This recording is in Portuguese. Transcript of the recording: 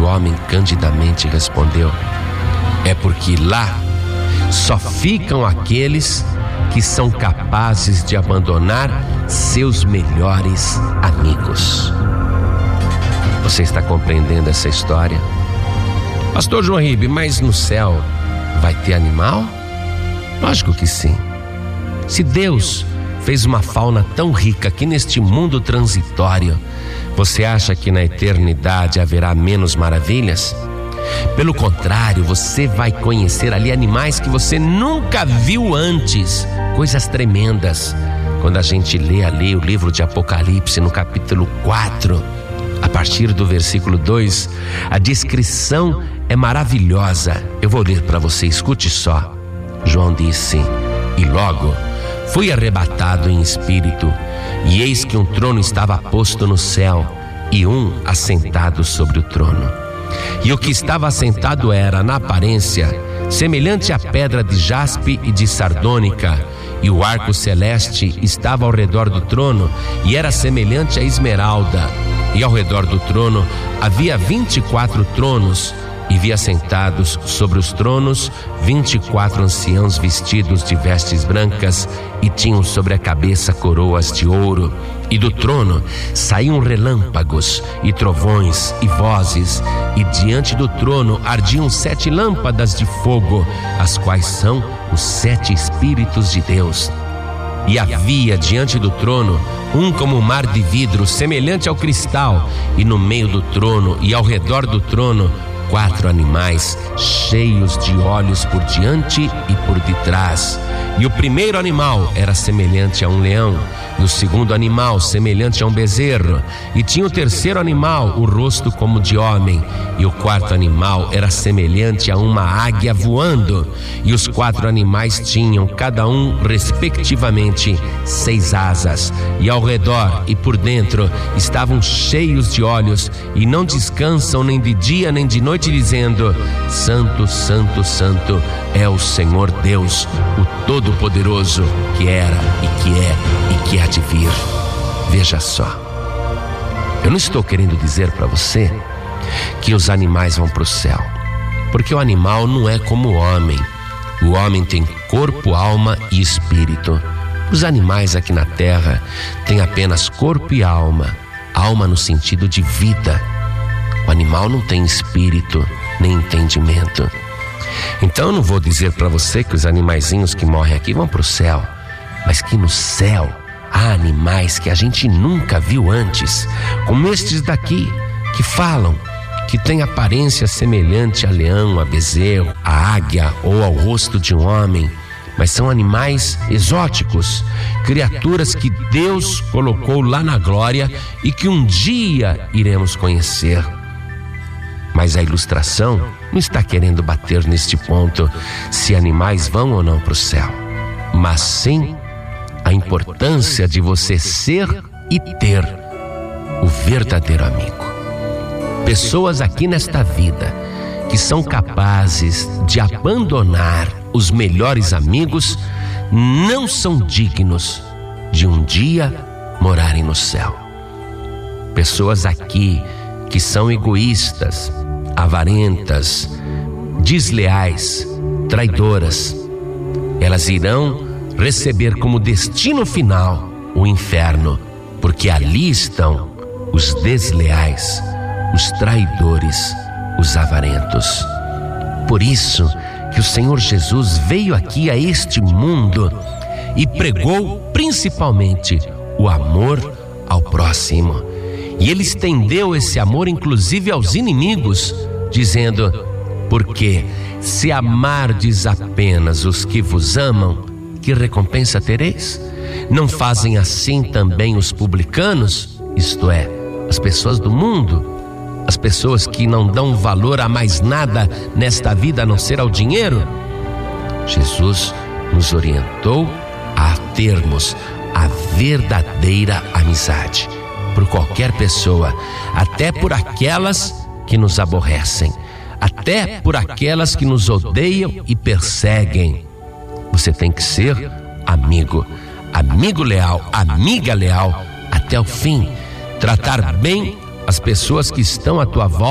o homem candidamente respondeu: é porque lá só ficam aqueles que são capazes de abandonar seus melhores amigos. Você está compreendendo essa história? Pastor João Ribe, mas no céu vai ter animal? Lógico que sim. Se Deus fez uma fauna tão rica aqui neste mundo transitório, você acha que na eternidade haverá menos maravilhas? Pelo contrário, você vai conhecer ali animais que você nunca viu antes, coisas tremendas. Quando a gente lê ali o livro de Apocalipse, no capítulo 4, a partir do versículo 2, a descrição é maravilhosa. Eu vou ler para você, escute só. João disse: e logo fui arrebatado em espírito, e eis que um trono estava posto no céu, e um assentado sobre o trono. E o que estava assentado era, na aparência, semelhante à pedra de jaspe e de sardônica, e o arco celeste estava ao redor do trono, e era semelhante à esmeralda. E ao redor do trono havia 24 tronos, e vi assentados sobre os tronos 24 anciãos vestidos de vestes brancas, e tinham sobre a cabeça coroas de ouro. E do trono saíam relâmpagos e trovões e vozes, e diante do trono ardiam 7 lâmpadas de fogo, as quais são os 7 Espíritos de Deus. E havia diante do trono um como um mar de vidro, semelhante ao cristal, e no meio do trono e ao redor do trono 4 animais cheios de olhos por diante e por detrás. E o primeiro animal era semelhante a um leão, e o segundo animal semelhante a um bezerro, e tinha o terceiro animal o rosto como de homem, e o quarto animal era semelhante a uma águia voando. E os 4 animais tinham cada um respectivamente 6 asas, e ao redor e por dentro estavam cheios de olhos, e não descansam nem de dia nem de noite, dizendo: Santo, Santo, Santo é o Senhor Deus, o Todo-Poderoso, que era e que é e que há de vir. Veja só, eu não estou querendo dizer para você que os animais vão para o céu, porque o animal não é como o homem. O homem tem corpo, alma e espírito. Os animais aqui na terra têm apenas corpo e alma, alma no sentido de vida. O animal não tem espírito nem entendimento. Então eu não vou dizer para você que os animaizinhos que morrem aqui vão para o céu, mas que no céu há animais que a gente nunca viu antes, como estes daqui, que falam, que têm aparência semelhante a leão, a bezerro, a águia ou ao rosto de um homem, mas são animais exóticos, criaturas que Deus colocou lá na glória e que um dia iremos conhecer. Mas a ilustração não está querendo bater neste ponto se animais vão ou não para o céu, mas sim a importância de você ser e ter o verdadeiro amigo. Pessoas aqui nesta vida que são capazes de abandonar os melhores amigos não são dignos de um dia morarem no céu. Pessoas aqui que são egoístas, avarentas, desleais, traidoras, elas irão receber como destino final o inferno, porque ali estão os desleais, os traidores, os avarentos. Por isso que o Senhor Jesus veio aqui a este mundo e pregou principalmente o amor ao próximo. E ele estendeu esse amor inclusive aos inimigos, dizendo: porque se amardes apenas os que vos amam, que recompensa tereis? Não fazem assim também os publicanos, isto é, as pessoas do mundo, as pessoas que não dão valor a mais nada nesta vida a não ser ao dinheiro? Jesus nos orientou a termos a verdadeira amizade por qualquer pessoa, até por aquelas que nos aborrecem, até por aquelas que nos odeiam e perseguem. Você tem que ser amigo, amigo leal, amiga leal até o fim, tratar bem as pessoas que estão à tua volta